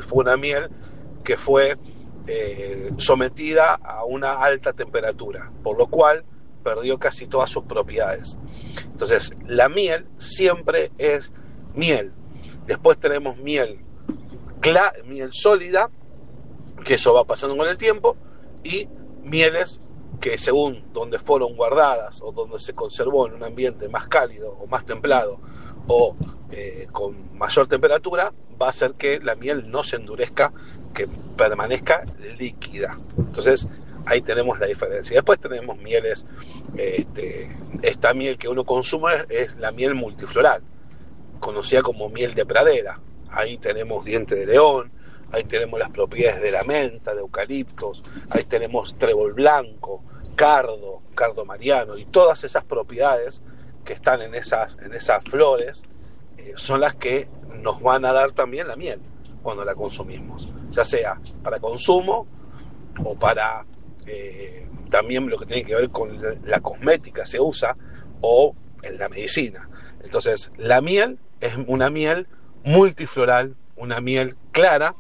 fue una miel que fue sometida a una alta temperatura, por lo cual perdió casi todas sus propiedades. Entonces, la miel siempre es miel. Después tenemos miel sólida, que eso va pasando con el tiempo, y mieles que según donde fueron guardadas o donde se conservó en un ambiente más cálido o más templado o con mayor temperatura, va a hacer que la miel no se endurezca, que permanezca líquida. Entonces ahí tenemos la diferencia. Después tenemos mieles, esta miel que uno consume es la miel multifloral, conocida como miel de pradera. Ahí tenemos diente de león, ahí tenemos las propiedades de la menta, de eucaliptos, ahí tenemos trébol blanco, cardo mariano, y todas esas propiedades que están en esas flores son las que nos van a dar también la miel cuando la consumimos, ya sea para consumo o para también lo que tiene que ver con la cosmética se usa, o en la medicina. Entonces la miel es una miel multifloral, una miel clara,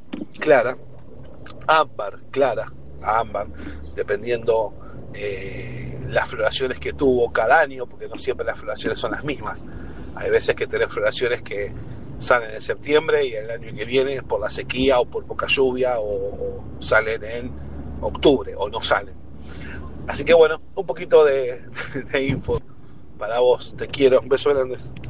ámbar, dependiendo las floraciones que tuvo cada año, porque no siempre las floraciones son las mismas. Hay veces que tenés floraciones que salen en septiembre y el año que viene por la sequía o por poca lluvia o salen en octubre o no salen. Así que bueno, un poquito de info para vos. Te quiero, un beso grande.